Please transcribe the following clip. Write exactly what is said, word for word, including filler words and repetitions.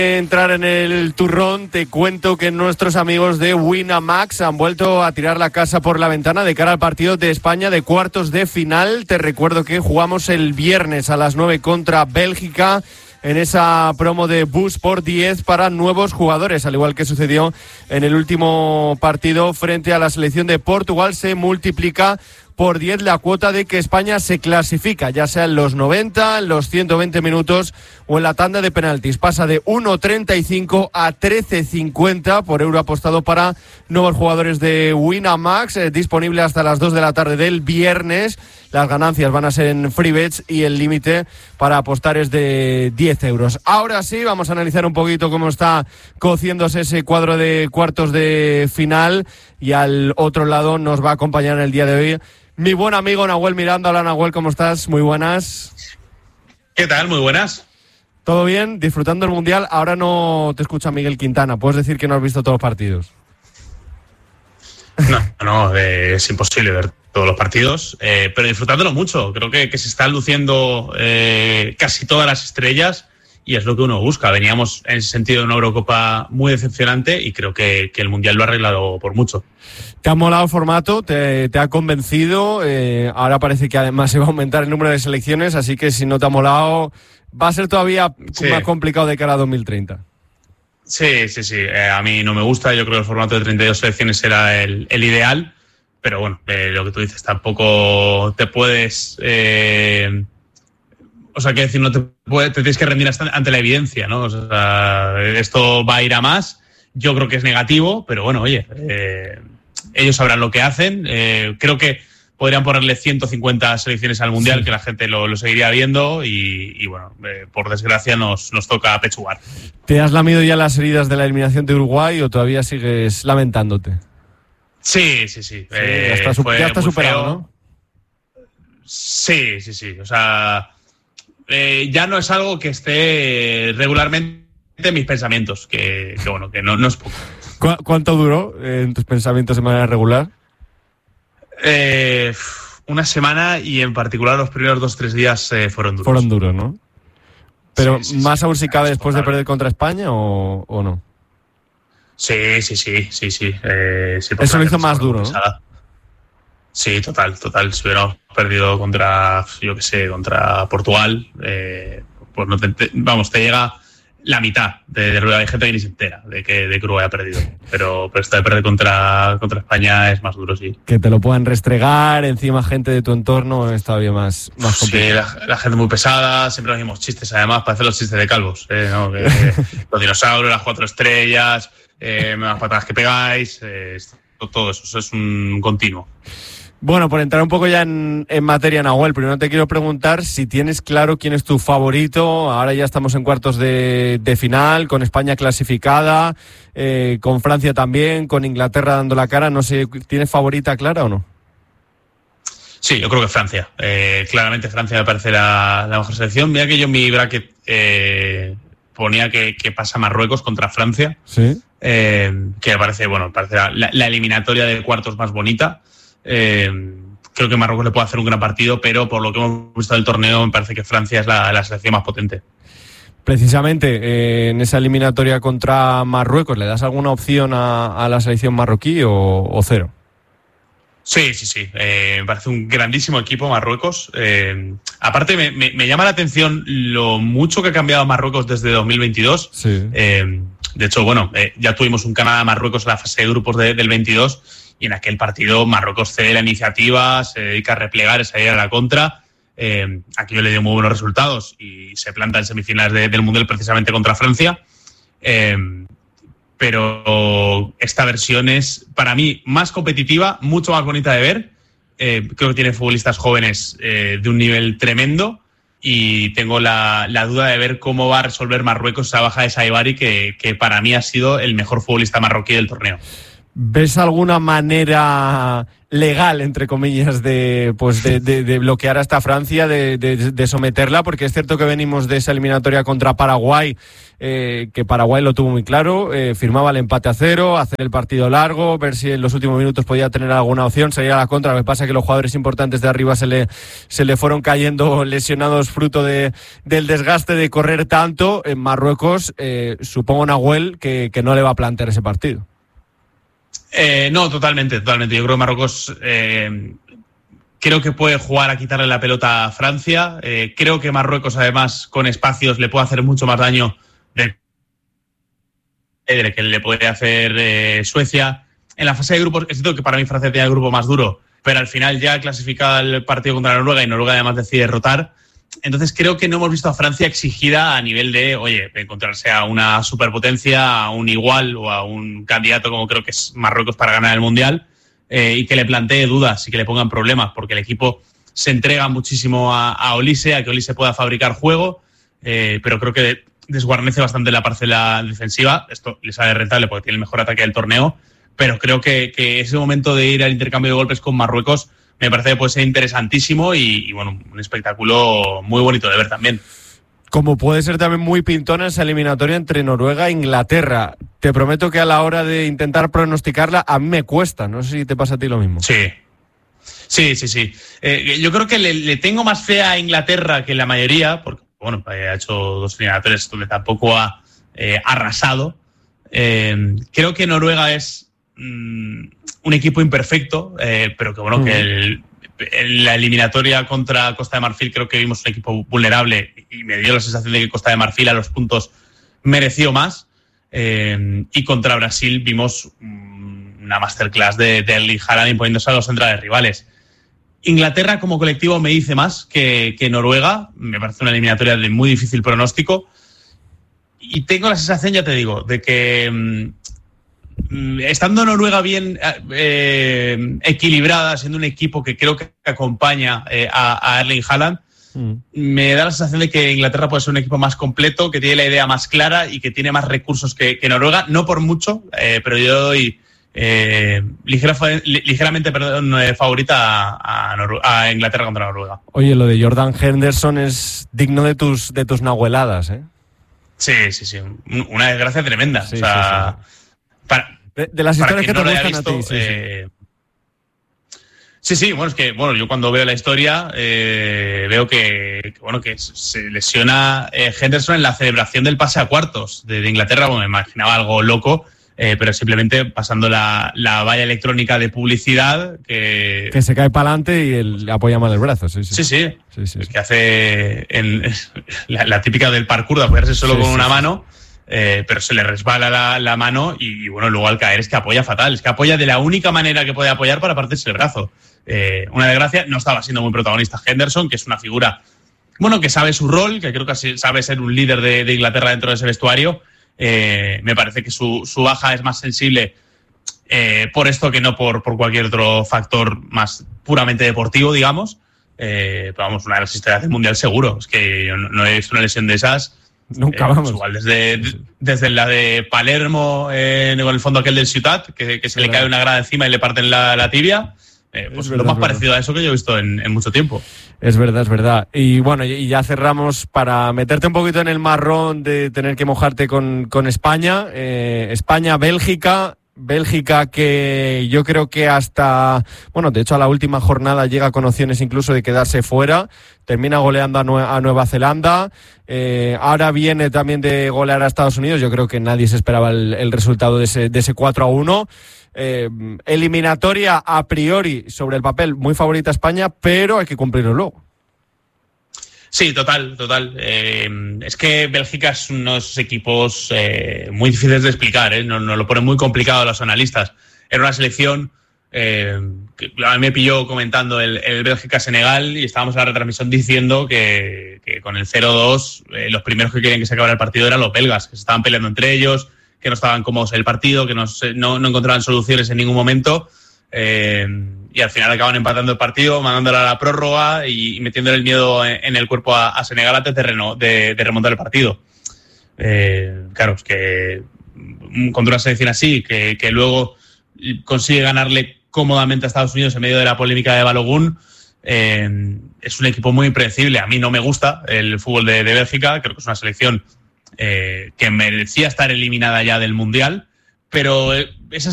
entrar en el turrón, te cuento que nuestros amigos de Winamax han vuelto a tirar la casa por la ventana de cara al partido de España de cuartos de final. Te recuerdo que jugamos el viernes a las nueve contra Bélgica en esa promo de Bus por diez para nuevos jugadores, al igual que sucedió en el último partido frente a la selección de Portugal. Se multiplica por diez la cuota de que España se clasifica, ya sea en los noventa, en los ciento veinte minutos o en la tanda de penaltis. Pasa de uno treinta y cinco a trece cincuenta por euro apostado para nuevos jugadores de Winamax, eh, disponible hasta las dos de la tarde del viernes. Las ganancias van a ser en free bets y el límite para apostar es de diez euros. Ahora sí, vamos a analizar un poquito cómo está cociéndose ese cuadro de cuartos de final, y al otro lado nos va a acompañar en el día de hoy mi buen amigo Nahuel Miranda. Hola Nahuel, ¿cómo estás? Muy buenas. ¿Qué tal? Muy buenas. ¿Todo bien? ¿Disfrutando el Mundial? Ahora no te escucha Miguel Quintana. ¿Puedes decir que no has visto todos los partidos? No, no, eh, es imposible ver todos los partidos, eh, pero disfrutándolo mucho. Creo que, que se están luciendo eh, casi todas las estrellas y es lo que uno busca. Veníamos en ese sentido de una Eurocopa muy decepcionante y creo que, que el Mundial lo ha arreglado por mucho. ¿Te ha molado el formato? ¿Te, te ha convencido? Eh, ahora parece que además se va a aumentar el número de selecciones, así que si no te ha molado, va a ser todavía sí. más complicado de cara a dos mil treinta. Sí, sí, sí. Eh, a mí no me gusta. Yo creo que el formato de treinta y dos selecciones era el, el ideal. Pero bueno, eh, lo que tú dices, tampoco te puedes... Eh, o sea, que decir, no te, puede, te tienes que rendir hasta ante la evidencia, ¿no? O sea, esto va a ir a más. Yo creo que es negativo, pero bueno, oye, eh, ellos sabrán lo que hacen. Eh, creo que podrían ponerle ciento cincuenta selecciones al Mundial, sí. que la gente lo, lo seguiría viendo y, y bueno, eh, por desgracia nos, nos toca pechugar. ¿Te has lamido ya las heridas de la eliminación de Uruguay o todavía sigues lamentándote? Sí, sí, sí. sí eh, ya está, su- ya está superado, feo. ¿No? Sí, sí, sí. O sea, eh, ya no es algo que esté regularmente en mis pensamientos, que, que bueno, que no, no es poco. ¿Cu- ¿Cuánto duró en tus pensamientos de manera regular? Eh, una semana y en particular los primeros dos o tres días eh, fueron duros. Fueron duros, ¿no? Pero sí, sí, más sí, aún si cabe sí, después total. de perder contra España o, o no. Sí, sí, sí, sí, sí. Eh, sí Eso lo hizo más duro, ¿no? Sí, total, total. Si hubiéramos perdido contra, yo qué sé, contra Portugal, eh, pues no te, te, vamos, te llega la mitad de, de Uruguay. Hay gente que ni se entera de que, de que Uruguay ha perdido. Pero, pero esto de perder contra, contra España es más duro, sí. Que te lo puedan restregar encima gente de tu entorno es todavía más, más complicado. Sí, la, la gente muy pesada, siempre los mismos chistes, además, para hacer los chistes de calvos, ¿eh? ¿No? Que, que, los dinosaurios, las cuatro estrellas, eh, las patadas que pegáis, eh, todo eso, eso es un continuo. Bueno, por entrar un poco ya en, en materia, Nahuel, primero te quiero preguntar si tienes claro quién es tu favorito. Ahora ya estamos en cuartos de, de final, con España clasificada, eh, con Francia también, con Inglaterra dando la cara. No sé, ¿tienes favorita clara o no? Sí, yo creo que Francia. Eh, claramente Francia me parece la, la mejor selección. Mira que yo en mi bracket eh, ponía que, que pasa Marruecos contra Francia. Sí. Eh, que me parece, bueno, me parece la, la eliminatoria de cuartos más bonita. Eh, creo que Marruecos le puede hacer un gran partido, pero por lo que hemos visto del torneo me parece que Francia es la, la selección más potente. Precisamente eh, en esa eliminatoria contra Marruecos, ¿le das alguna opción a, a la selección marroquí o, o cero? Sí, sí, sí. Eh, me parece un grandísimo equipo Marruecos. Eh, aparte me, me, me llama la atención lo mucho que ha cambiado Marruecos desde dos mil veintidós. Sí. Eh, de hecho, bueno, eh, ya tuvimos un Canadá-Marruecos en la fase de grupos de, del veintidós. Y en aquel partido Marruecos cede la iniciativa, se dedica a replegar, a ir a la contra. Eh, aquello le dio muy buenos resultados y se planta en semifinales de, del Mundial precisamente contra Francia. Eh, pero esta versión es, para mí, más competitiva, mucho más bonita de ver. Eh, creo que tiene futbolistas jóvenes eh, de un nivel tremendo y tengo la, la duda de ver cómo va a resolver Marruecos esa baja de Saibari, que, que para mí ha sido el mejor futbolista marroquí del torneo. ¿Ves alguna manera legal, entre comillas, de pues de, de, de bloquear a esta Francia, de, de, de someterla? Porque es cierto que venimos de esa eliminatoria contra Paraguay, eh, que Paraguay lo tuvo muy claro, eh, firmaba el empate a cero, hacer el partido largo, ver si en los últimos minutos podía tener alguna opción, salir a la contra. Lo que pasa es que los jugadores importantes de arriba se le, se le fueron cayendo lesionados fruto de, del desgaste de correr tanto. En Marruecos, eh, supongo, Nahuel, que, que no le va a plantear ese partido. Eh, no, totalmente, totalmente. Yo creo que Marruecos eh, creo que puede jugar a quitarle la pelota a Francia. Eh, creo que Marruecos, además, con espacios, le puede hacer mucho más daño de, de que le puede hacer eh, Suecia. En la fase de grupos, es cierto que para mí Francia tenía el grupo más duro, pero al final ya clasificaba el partido contra Noruega y Noruega además decide rotar. Entonces creo que no hemos visto a Francia exigida a nivel de, oye, de encontrarse a una superpotencia, a un igual o a un candidato como creo que es Marruecos para ganar el Mundial, eh, y que le plantee dudas y que le pongan problemas, porque el equipo se entrega muchísimo a, a Olise, a que Olise pueda fabricar juego, eh, pero creo que desguarnece bastante la parcela defensiva. Esto le sale rentable porque tiene el mejor ataque del torneo, pero creo que, que ese momento de ir al intercambio de golpes con Marruecos me parece que puede ser interesantísimo y, y, bueno, un espectáculo muy bonito de ver también. Como puede ser también muy pintona esa eliminatoria entre Noruega e Inglaterra. Te prometo que a la hora de intentar pronosticarla, a mí me cuesta. No sé si te pasa a ti lo mismo. Sí, sí, sí, sí. Eh, yo creo que le, le tengo más fe a Inglaterra que la mayoría, porque, bueno, ha hecho dos eliminatorias donde tampoco ha eh, arrasado. Eh, creo que Noruega es un equipo imperfecto, eh, pero que bueno, uh-huh. que el, en la eliminatoria contra Costa de Marfil creo que vimos un equipo vulnerable y me dio la sensación de que Costa de Marfil a los puntos mereció más, eh, y contra Brasil vimos una masterclass de, de Erling Haaland imponiéndose a los centrales rivales. Inglaterra como colectivo me dice más que, que Noruega, me parece una eliminatoria de muy difícil pronóstico y tengo la sensación, ya te digo, de que estando Noruega bien eh, equilibrada, siendo un equipo que creo que acompaña eh, a, a Erling Haaland, mm. me da la sensación de que Inglaterra puede ser un equipo más completo, que tiene la idea más clara y que tiene más recursos que, que Noruega, no por mucho, eh, pero yo doy eh, ligera, ligeramente perdón, eh, favorita a, a, Noru- a Inglaterra contra Noruega. Oye, lo de Jordan Henderson es digno de tus, de tus nahueladas, ¿eh? Sí, sí, sí, una desgracia tremenda. Sí, o sea, sí, sí. Para, de, de las historias que no te gustan visto, a ti. Sí, eh, sí. sí, sí, bueno, es que bueno, yo cuando veo la historia eh, veo que, que, bueno, que se lesiona eh, Henderson en la celebración del pase a cuartos de, de Inglaterra. Bueno, me imaginaba algo loco, eh, pero simplemente pasando la, la valla electrónica de publicidad que... Que se cae para adelante y el, apoya mal el brazo. Sí, sí. Sí, sí. sí, sí, el sí. que hace en, la, la típica del parkour de apoyarse solo sí, con sí, una sí. mano. Eh, pero se le resbala la, la mano y, bueno, luego al caer es que apoya fatal, es que apoya de la única manera que puede apoyar para partirse el brazo. Eh, una desgracia. No estaba siendo muy protagonista Henderson, que es una figura, bueno, que sabe su rol, que creo que sabe ser un líder de, de Inglaterra dentro de ese vestuario. Eh, me parece que su, su baja es más sensible eh, por esto que no por, por cualquier otro factor más puramente deportivo, digamos. Eh, pero vamos, una de las historias del Mundial seguro. Es que yo no, no he visto una lesión de esas. Nunca, eh, vamos. Pues igual desde, desde la de Palermo, eh, con el fondo aquel del Ciutat, que, que se le cae una grada encima y le parten la, la tibia. Eh, pues es lo verdad, más parecido a eso que yo he visto en, en mucho tiempo. Es verdad, es verdad. Y bueno, y ya cerramos para meterte un poquito en el marrón de tener que mojarte con, con España. Eh, España-Bélgica. Bélgica que yo creo que hasta, bueno, de hecho a la última jornada llega con opciones incluso de quedarse fuera, termina goleando a, Nue- a Nueva Zelanda, eh, ahora viene también de golear a Estados Unidos. Yo creo que nadie se esperaba el, el resultado de ese, de ese cuatro a uno. Eh, eliminatoria a priori sobre el papel muy favorita a España, pero hay que cumplirlo luego. Sí, total, total. Eh, es que Bélgica es uno de esos equipos eh, muy difíciles de explicar, ¿eh? Nos no lo ponen muy complicado los analistas. Era una selección eh, que a mí me pilló comentando el, el Bélgica-Senegal y estábamos en la retransmisión diciendo que, que con el cero dos eh, los primeros que querían que se acabara el partido eran los belgas, que se estaban peleando entre ellos, que no estaban cómodos en el partido, que no, no, no encontraban soluciones en ningún momento. Eh, y al final acaban empatando el partido, mandándolo a la prórroga y, y metiéndole el miedo en, en el cuerpo a, a Senegal antes de, reno, de, de remontar el partido. Eh, claro, es que contra una selección así, que, que luego consigue ganarle cómodamente a Estados Unidos en medio de la polémica de Balogun. Eh, es un equipo muy impredecible. A mí no me gusta el fútbol de, de Bélgica. Creo que es una selección eh, que merecía estar eliminada ya del Mundial, pero esas